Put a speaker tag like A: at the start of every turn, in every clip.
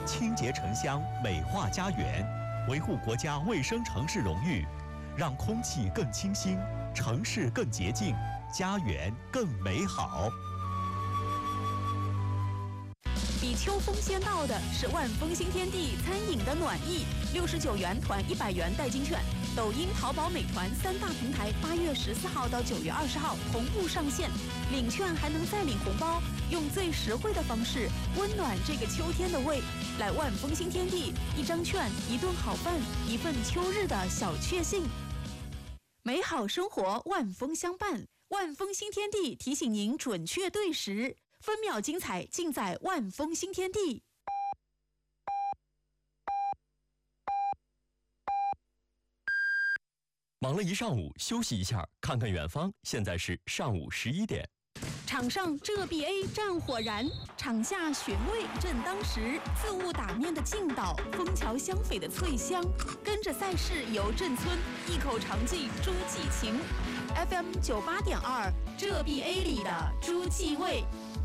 A: 清洁城乡，美化家园，维护国家卫生城市荣誉，让空气更清新，城市更洁净，家园更美好。
B: 比秋风先到的是万丰新天地餐饮的暖意，69元团100元代金券。抖音、淘宝、美团3大平台8月14号到9月20号同步上线，领券还能再领红包，用最实惠的方式温暖这个秋天的胃。来万丰新天地，一张券，一顿好饭，一份秋日的小确幸。美好生活万丰相伴，万丰新天地提醒您准确对时，分秒精彩尽在万丰新天地。
C: 忙了一上午，休息一下，看看远方。现在是上午11点。
B: 场上浙 BA 战火燃，场下寻味正当时。自物打面的劲道，枫桥香榧的脆香，跟着赛事游镇村，一口尝尽诸暨情。FM 98.2，浙 BA 里的诸暨味。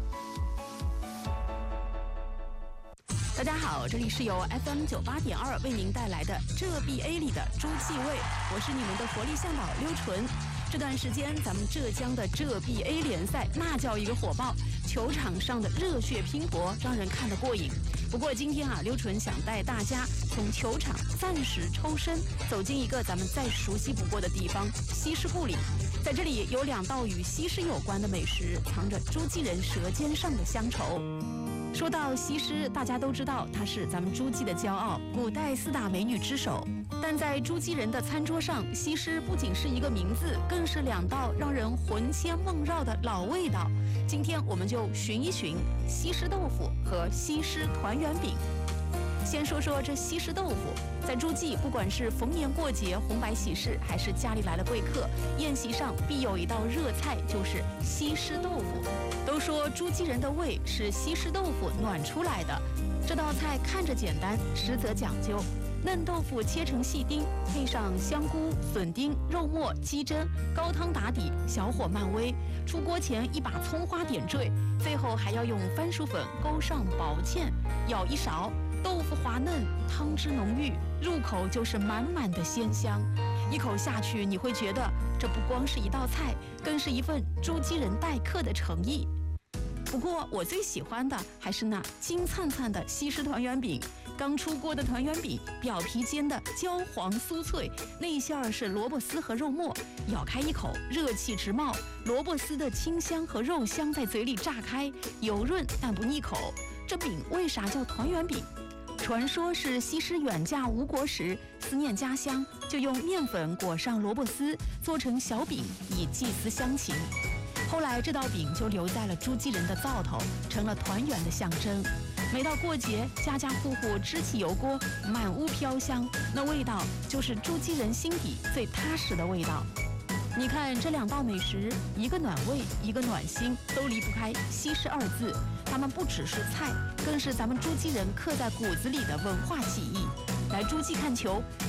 B: 大家好，这里是由 FM 98.2为您带来的浙 BA 里的诸暨味，我是你们的活力向导溜纯。这段时间咱们浙江的浙 BA 联赛那叫一个火爆，球场上的热血拼搏让人看得过瘾。不过今天溜纯想带大家从球场暂时抽身，走进一个咱们再熟悉不过的地方——西施故里。在这里有2道与西施有关的美食，藏着诸暨人舌尖上的乡愁。说到西施，大家都知道她是咱们诸暨的骄傲，古代4大美女之首。但在诸暨人的餐桌上，西施不仅是一个名字，更是2道让人魂牵梦绕的老味道。今天我们就寻一寻西施豆腐和西施团圆饼。先说说这西施豆腐，在诸暨，不管是逢年过节、红白喜事，还是家里来了贵客，宴席上必有一道热菜，就是西施豆腐。都说诸暨人的胃是西施豆腐暖出来的。这道菜看着简单，实则讲究。嫩豆腐切成细丁，配上香菇、笋丁、肉末、鸡胗，高汤打底，小火慢煨。出锅前一把葱花点缀，最后还要用番薯粉勾上薄芡，舀一勺。豆腐滑嫩，汤汁浓郁，入口就是满满的鲜香。一口下去，你会觉得这不光是一道菜，更是一份诸暨人待客的诚意。不过我最喜欢的还是那金灿灿的西施团圆饼。刚出锅的团圆饼，表皮煎的焦黄酥脆，内馅儿是萝卜丝和肉末，咬开一口，热气直冒，萝卜丝的清香和肉香在嘴里炸开，油润但不腻口。这饼为啥叫团圆饼？传说是西施远嫁吴国时，思念家乡，就用面粉裹上萝卜丝，做成小饼以祭祀乡情。后来这道饼就留在了诸暨人的灶头，成了团圆的象征。每到过节，家家户户支起油锅，满屋飘香，那味道就是诸暨人心底最踏实的味道。你看这2道美食，一个暖胃，一个暖心，都离不开西施2字。它们不只是菜，更是咱们诸暨人刻在骨子里的文化记忆。来诸暨看球，